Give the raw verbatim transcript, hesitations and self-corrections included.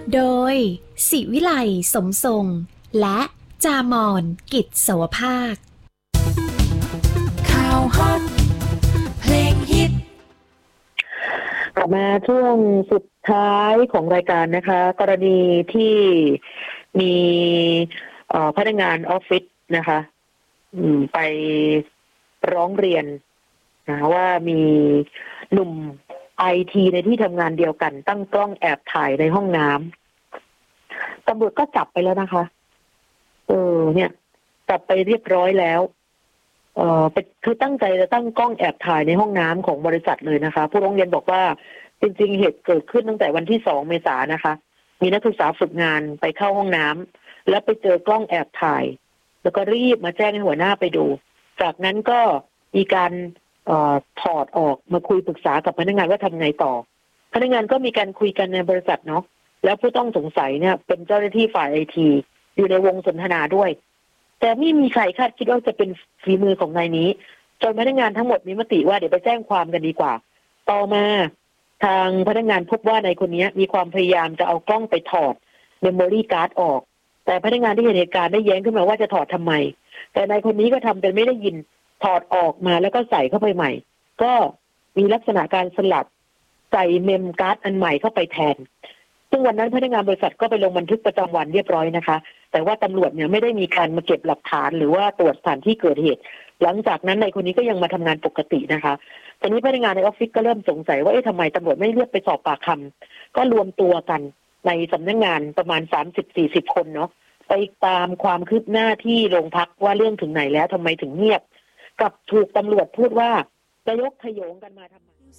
โดยศิวิไลสมทรงและจามอนกิจสวภาคข่าวฮอตเพลงฮิตกลับมาช่วงสุดท้ายของรายการนะคะ กรณีที่มีพนักงานออฟฟิศนะคะไปร้องเรียนนะว่ามีหนุ่มไอทีในที่ทำงานเดียวกันตั้งกล้องแอบถ่ายในห้องน้ำตำรวจก็จับไปแล้วนะคะเออเนี่ยจับไปเรียบร้อยแล้วเออเป็นคือตั้งใจจะตั้งกล้องแอบถ่ายในห้องน้ำของบริษัทเลยนะคะผู้ร้องเรียนบอกว่าจริงๆเหตุเกิดขึ้นตั้งแต่วันที่สองเมษายนนะคะมีนักศึกษาฝึกงานไปเข้าห้องน้ำแล้วไปเจอกล้องแอบถ่ายแล้วก็รีบมาแจ้งให้หัวหน้าไปดูจากนั้นก็มีการเอ่อถอดออกมาคุยปรึกษากับพนักงานว่าทำไงต่อพนักงานก็มีการคุยกันในบริษัทเนาะแล้วผู้ต้องสงสัยเนี่ยเป็นเจ้าหน้าที่ฝ่ายไอทีอยู่ในวงสนทนาด้วยแต่ไม่มีใครคาดคิดว่าจะเป็นฝีมือของนายนี้จนพนักงานทั้งหมดมีมติว่าเดี๋ยวไปแจ้งความกันดีกว่าต่อมาทางพนักงานพบว่าในคนนี้มีความพยายามจะเอากล้องไปถอดเมมโมรี่การ์ดออกแต่พนักงานที่เห็นเหตุการณ์ได้แย้งขึ้นมาว่าจะถอดทำไมแต่นายคนนี้ก็ทำเป็นไม่ได้ยินถอดออกมาแล้วก็ใส่เข้าไปใหม่ก็มีลักษณะการสลับใส่เมมการ์ดอันใหม่เข้าไปแทนซึ่งวันนั้นพนักงานบริษัทก็ไปลงบันทึกประจำวันเรียบร้อยนะคะแต่ว่าตำรวจเนี่ยไม่ได้มีการมาเก็บหลักฐานหรือว่าตรวจสถานที่เกิดเหตุหลังจากนั้นนายคนนี้ก็ยังมาทำงานปกตินะคะตอนนี้พนักงานในออฟฟิศก็เริ่มสงสัยว่าเอ๊ะทำไมตำรวจไม่เรียกไปสอบปากคำก็รวมตัวกันในสำนักงานประมาณ สามสิบถึงสี่สิบ คนเนาะไปตามความคืบหน้าที่โรงพักว่าเรื่องถึงไหนแล้วทำไมถึงเงียบกับถูกตำรวจพูดว่าจะยกขโยงกันมาทำไม